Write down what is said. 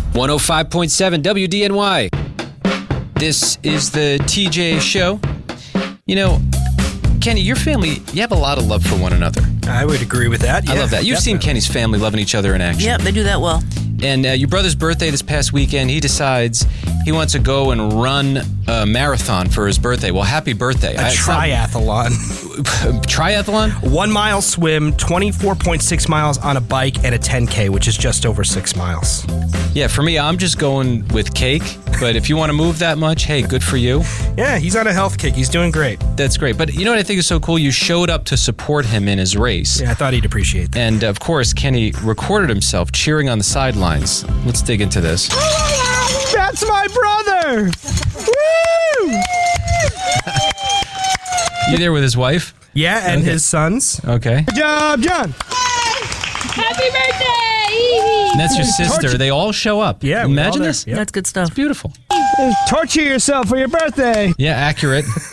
105.7 WDNY. This is the TJ Show. You know, Kenny, your family, you have a lot of love for one another. I would agree with that. Yeah, I love that. You've seen Kenny's family loving each other in action. Yep, they do that well. And your brother's birthday this past weekend, he decides he wants to go and run a marathon for his birthday. Well, happy birthday. A triathlon. Triathlon? 1 mile swim, 24.6 miles on a bike, and a 10K, which is just over 6 miles. Yeah, for me, I'm just going with cake. But if you want to move that much, hey, good for you. Yeah, he's on a health kick. He's doing great. That's great. But you know what I think is so cool? You showed up to support him in his race. Yeah, I thought he'd appreciate that. And, of course, Kenny recorded himself cheering on the sidelines. Let's dig into this. That's my brother! Woo! You there with his wife? Yeah, and his sons. Okay. Good job, John! Happy birthday! And that's your sister. They all show up. Yeah, imagine this. Yep. That's good stuff. Beautiful. Torture yourself for your birthday. Yeah, accurate.